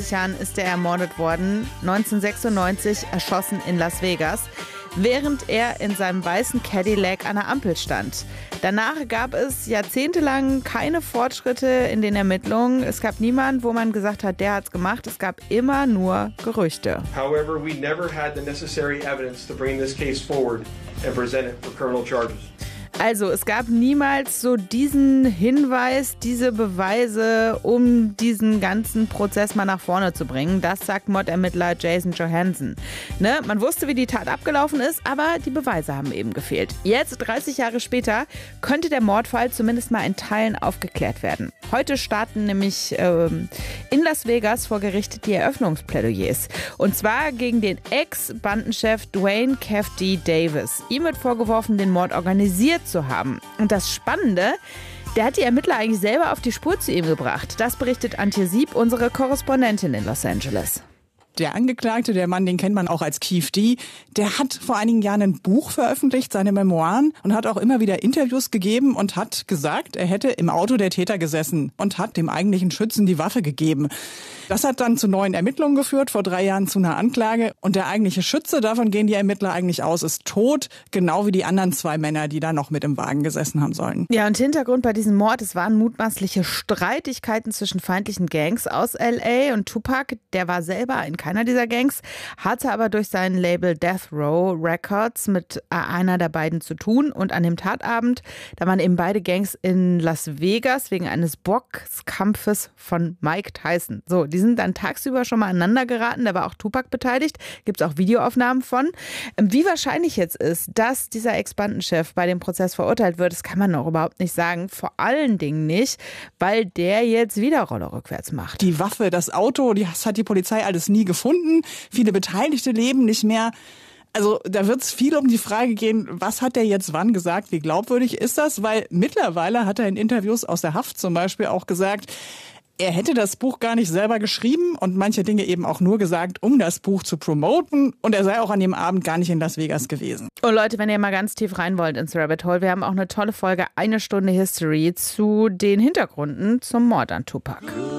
Jahren ist er ermordet worden, 1996 erschossen in Las Vegas, während er in seinem weißen Cadillac an der Ampel stand. Danach gab es jahrzehntelang keine Fortschritte in den Ermittlungen. Es gab niemanden, wo man gesagt hat, der hat's gemacht. Es gab immer nur Gerüchte. However, we never had the necessary evidence to bring this case forward and present it for criminal charges. Also, es gab niemals so diesen Hinweis, diese Beweise, um diesen ganzen Prozess mal nach vorne zu bringen. Das sagt Mordermittler Jason Johansson. Ne? Man wusste, wie die Tat abgelaufen ist, aber die Beweise haben eben gefehlt. Jetzt, 30 Jahre später, könnte der Mordfall zumindest mal in Teilen aufgeklärt werden. Heute starten nämlich in Las Vegas vor Gericht die Eröffnungsplädoyers. Und zwar gegen den Ex-Bandenchef Dwayne Kev D. Davis. Ihm wird vorgeworfen, den Mord organisiert zu haben. Und das Spannende, der hat die Ermittler eigentlich selber auf die Spur zu ihm gebracht. Das berichtet Antje Sieb, unsere Korrespondentin in Los Angeles. Der Angeklagte, der Mann, den kennt man auch als Keef D., der hat vor einigen Jahren ein Buch veröffentlicht, seine Memoiren, und hat auch immer wieder Interviews gegeben und hat gesagt, er hätte im Auto der Täter gesessen und hat dem eigentlichen Schützen die Waffe gegeben. Das hat dann zu neuen Ermittlungen geführt, vor 3 Jahren zu einer Anklage. Und der eigentliche Schütze, davon gehen die Ermittler eigentlich aus, ist tot, genau wie die anderen 2 Männer, die da noch mit im Wagen gesessen haben sollen. Ja, und Hintergrund bei diesem Mord, es waren mutmaßliche Streitigkeiten zwischen feindlichen Gangs aus L.A. und Tupac, der war selber in keiner dieser Gangs, hatte aber durch sein Label Death Row Records mit einer der beiden zu tun. Und an dem Tatabend, da waren eben beide Gangs in Las Vegas wegen eines Boxkampfes von Mike Tyson. So, die sind dann tagsüber schon mal aneinander geraten, da war auch Tupac beteiligt, gibt es auch Videoaufnahmen von. Wie wahrscheinlich jetzt ist, dass dieser Ex-Bandenchef bei dem Prozess verurteilt wird, das kann man noch überhaupt nicht sagen. Vor allen Dingen nicht, weil der jetzt wieder Rolle rückwärts macht. Die Waffe, das Auto, das hat die Polizei alles nie gefunden. Viele Beteiligte leben nicht mehr. Also da wird es viel um die Frage gehen, was hat der jetzt wann gesagt, wie glaubwürdig ist das? Weil mittlerweile hat er in Interviews aus der Haft zum Beispiel auch gesagt, er hätte das Buch gar nicht selber geschrieben und manche Dinge eben auch nur gesagt, um das Buch zu promoten. Und er sei auch an dem Abend gar nicht in Las Vegas gewesen. Und Leute, wenn ihr mal ganz tief rein wollt ins Rabbit Hole, wir haben auch eine tolle Folge, 1 Stunde History, zu den Hintergründen zum Mord an Tupac.